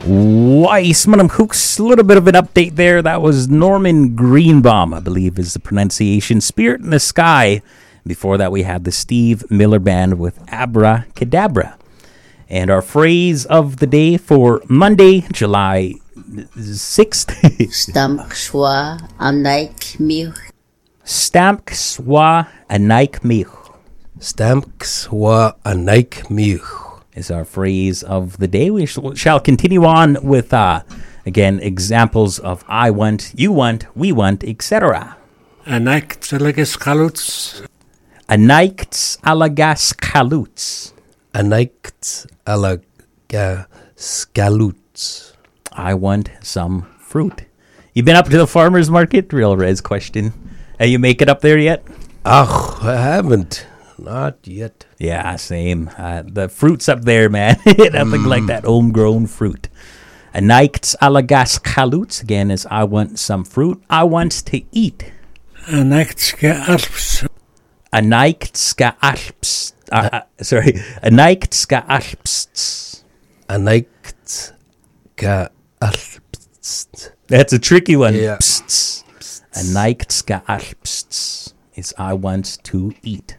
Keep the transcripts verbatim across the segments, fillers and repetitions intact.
Weiss, Manam Hooks, a little bit of an update there. That was Norman Greenbaum, I believe is the pronunciation. Spirit in the Sky. Before that, we had the Steve Miller Band with Abra Cadabra. And our phrase of the day for Monday, July sixth. Stamp swa anaik mich. Stamp swa anaik mich. Stamp swa anaik mich is our phrase of the day. We shall, shall continue on with, uh, again, examples of I want, you want, we want, et cetera. Anaikt alagas kaluts. Anaikt alagas kaluts. Anaikt alagas kaluts. I want some fruit. You been up to the farmer's market? Real Res question. Are you make it up there yet? Oh, I haven't. Not yet. Yeah, same. Uh, the fruits up there, man. Nothing mm. like that homegrown fruit. Anaikt alagas kaluts, again, is I want some fruit. I want to eat. Anaikt ska alps. Anaikt ska alps. Uh, uh, sorry. Anaikt ska alps. Anaikt ska alps. That's a tricky one. Yeah. Anaikt ska alps is I want to eat.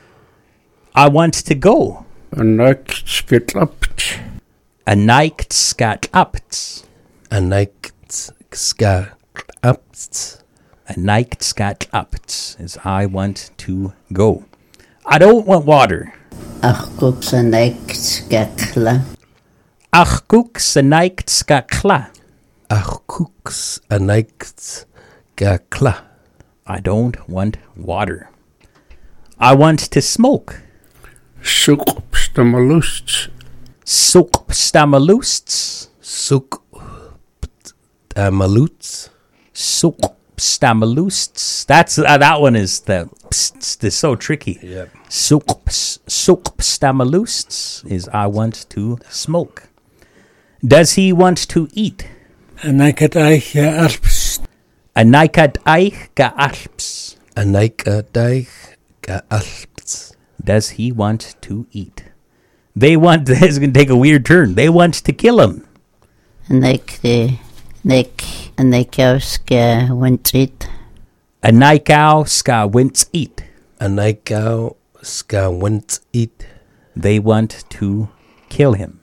I want to go. Anaikt ska apt. Anaikt ska apt. Anaikt ska apt. Anaikt ska apt is I want to go. I don't want water. Achguks anaikt ska kla. Achguks anaikt ska kla. Achguks anaikt ska kla. I don't want water. I want to smoke. Soek stammelusts. Soek stammelusts. Soek stammelusts. Soek stammelusts. That's uh, that one is the pst, is so tricky. Yep. Soek soek stammelusts is I want to smoke. Does he want to eat? Anaikat eich alps. Anaikat eich ga alps. Anaikat eich ga alps. Does he want to eat? They want, this is going to take a weird turn. They want to kill him. Anaik de, anaik, anaikau ska went eat. Anaikau ska went eat. Anaikau ska went eat. They want to kill him.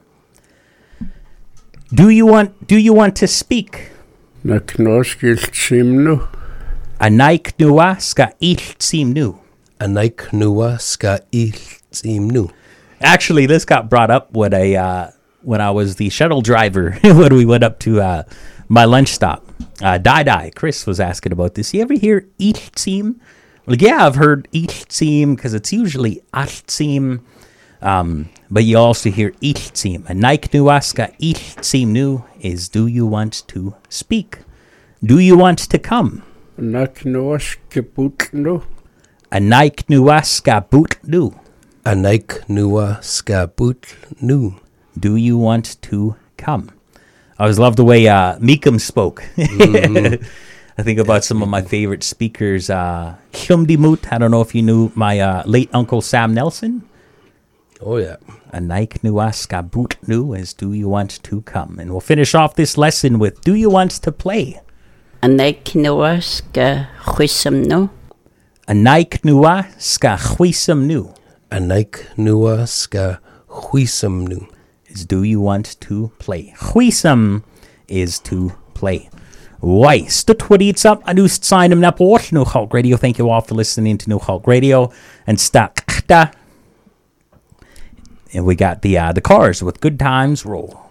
Do you want, do you want to speak? Naknoskilt simnu. Anaik nua ska ilt simnu. Anaik nua ska ilt simnu. Actually, this got brought up when I uh, when I was the shuttle driver when we went up to uh, my lunch stop. Uh, Dai Dai, Chris was asking about this. You ever hear iltsim? Like, yeah, I've heard iltsim because it's usually altzim, um, but you also hear iltsim. Anaik nuaska iltsimnu is do you want to speak? Do you want to come? Naknoske putnu. Anaik nuaska butnu. Anaik nua ska butnu. Do you want to come? I always love the way uh, Meekum spoke. Mm-hmm. I think about some of my favorite speakers. Uh, Humdimut, I don't know if you knew my uh, late uncle Sam Nelson. Oh, yeah. Anaik nuaska butnu is do you want to come? And we'll finish off this lesson with do you want to play? Anaik nuaska huisamnu. Anaik nuaska huisamnu. Anaik nua ska huisamnu is do you want to play? Huisam is to play. Why? Stutwadits up a new sign of Naport, New Hulk Radio. Thank you all for listening to New Hulk Radio. And Stakta. And we got the uh, the cars with Good Times Roll.